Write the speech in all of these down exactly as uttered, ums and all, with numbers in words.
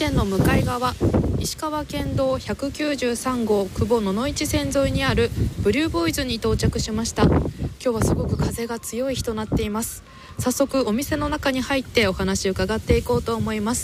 店の向かい側、石川県道ひゃくきゅうじゅうさん号久保野々市線沿いにあるブリューボーイズに到着しました。今日はすごく風が強い日となっています。早速お店の中に入ってお話を伺っていこうと思います。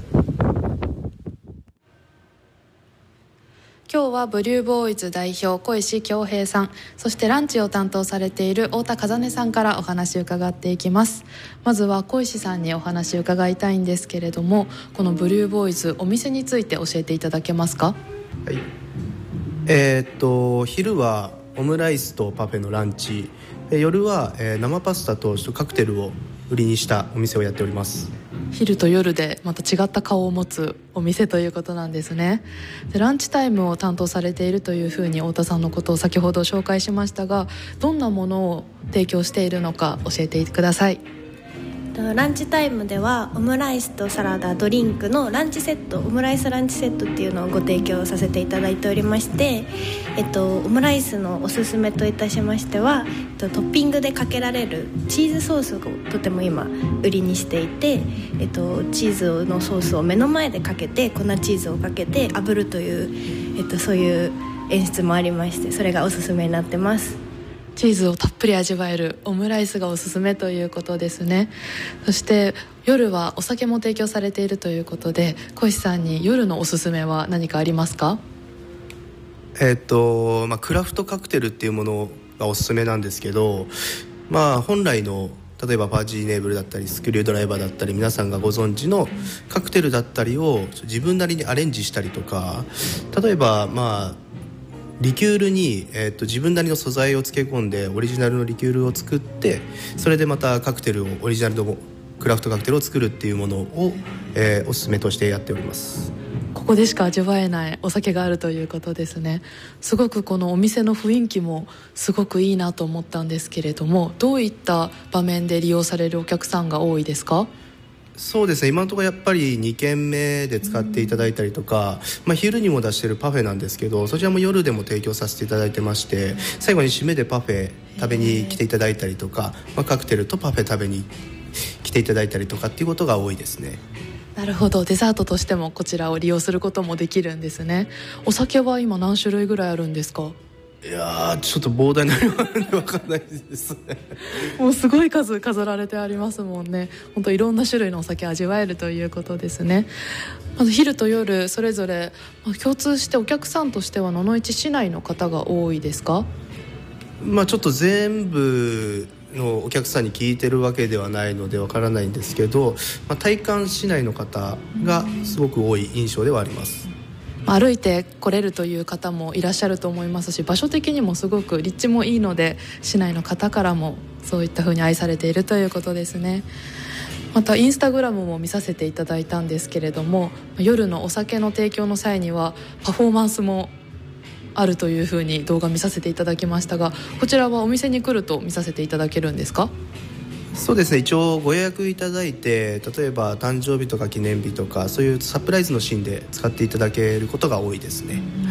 今日はブリューボーイズ代表小石恭平さん、そしてランチを担当されている太田風音さんからお話を伺っていきます。まずは小石さんにお話を伺いたいんですけれども、このブリューボーイズお店について教えていただけますか？ はい、えー、っと昼はオムライスとパフェのランチ、夜は、えー、生パスタとカクテルを売りにしたお店をやっております。 昼と夜でまた違った顔を持つお店ということなんですね。でランチタイムを担当されているというふうに太田さんのことを先ほど紹介しましたが、どんなものを提供しているのか教えてください。 ランチタイムではオムライスとサラダ、ドリンクのランチセット、オムライスランチセットっていうのをご提供させていただいておりまして、えっと、オムライスのおすすめといたしましては、えっと、トッピングでかけられるチーズソースをとても今売りにしていて、えっと、チーズのソースを目の前でかけて粉チーズをかけて炙るという、えっと、そういう演出もありまして、それがおすすめになってます。 チーズをたっぷり味わえるオムライスがおすすめということですね。そして夜はお酒も提供されているということで、小石さんに夜のおすすめは何かありますか？ えーっとまあ、クラフトカクテルっていうものがおすすめなんですけど、まあ、本来の例えばパージーネーブルだったりスクリュードライバーだったり皆さんがご存知のカクテルだったりを自分なりにアレンジしたりとか、例えばまあリキュールに、えー、と自分なりの素材を漬け込んでオリジナルのリキュールを作って、それでまたカクテルをオリジナルのクラフトカクテルを作るっていうものを、えー、おすすめとしてやっております。 ここでしか味わえないお酒があるということですね。すごくこのお店の雰囲気もすごくいいなと思ったんですけれども、どういった場面で利用されるお客さんが多いですか？ そうですね、今のところやっぱりに軒目で使っていただいたりとか、まあ、昼にも出しているパフェなんですけど、そちらも夜でも提供させていただいてまして、最後に締めでパフェ食べに来ていただいたりとか、まあ、カクテルとパフェ食べに来ていただいたりとかっていうことが多いですね。 なるほど、デザートとしてもこちらを利用することもできるんですね。お酒は今何種類ぐらいあるんですか？ いやちょっと膨大な量なんで分かんないですねもうすごい数飾られてありますもんね。本当いろんな種類のお酒味わえるということですね。まず昼と夜それぞれ、まあ、共通してお客さんとしては野々市市内の方が多いですか？ まあちょっと全部のお客さんに聞いてるわけではないのでわからないんですけど、まあ、体感市内の方がすごく多い印象ではあります。 歩いて来れるという方もいらっしゃると思いますし、場所的にもすごく立地もいいので、市内の方からもそういった風に愛されているということですね。またインスタグラムも見させていただいたんですけれども、夜のお酒の提供の際にはパフォーマンスもあるという風に動画見させていただきましたが、こちらはお店に来ると見させていただけるんですか？ そうですね、一応ご予約いただいて、例えば誕生日とか記念日とかそういうサプライズのシーンで使っていただけることが多いですね。はい、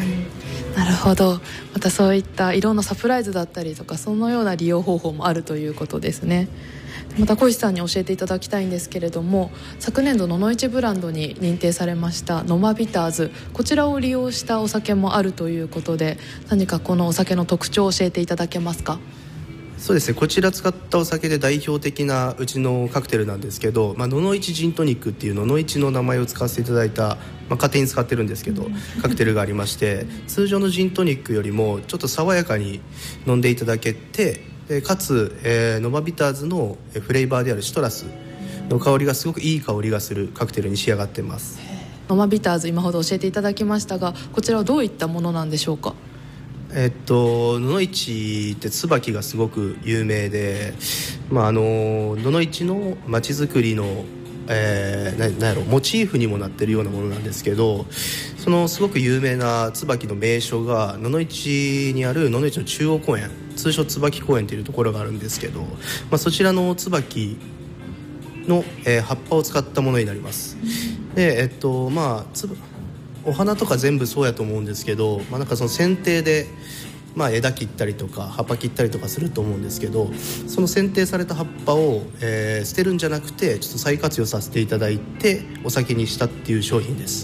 なるほど。またそういった色のサプライズだったりとか、そのような利用方法もあるということですね。また小石さんに教えていただきたいんですけれども、昨年度野々市ブランドに認定されましたノマビターズ、こちらを利用したお酒もあるということで、何かこのお酒の特徴を教えていただけますか？ そうですね、こちら使ったお酒で代表的なうちのカクテルなんですけど、まあ、野々市ジントニックっていう野々市の名前を使わせていただいた、まあ、勝手に使ってるんですけどカクテルがありまして、通常のジントニックよりもちょっと爽やかに飲んでいただけて、でかつ、えー、ノマビターズのフレーバーであるシトラスの香りがすごくいい香りがするカクテルに仕上がっています。 ノマビターズ今ほど教えていただきましたが、こちらはどういったものなんでしょうか？ えっと、野々市って椿がすごく有名で、まあ、あの野々市の街づくりの、えー、な, なんやろモチーフにもなってるようなものなんですけど、そのすごく有名な椿の名所が野々市にある野々市の中央公園、通称椿公園というところがあるんですけど、まあ、そちらの椿の、えー、葉っぱを使ったものになります。で、えっとまあつお花とか全部そうやと思うんですけど、まあ、なんかその剪定でまあ、枝切ったりとか葉っぱ切ったりとかすると思うんですけど、その剪定された葉っぱを、えー、捨てるんじゃなくてちょっと再活用させていただいてお酒にしたっていう商品です。